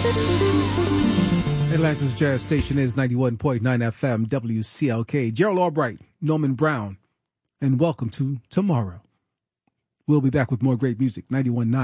Atlanta's Jazz Station is 91.9 FM WCLK. Gerald Albright, Norman Brown, and welcome to Tomorrow. We'll be back with more great music, 91.9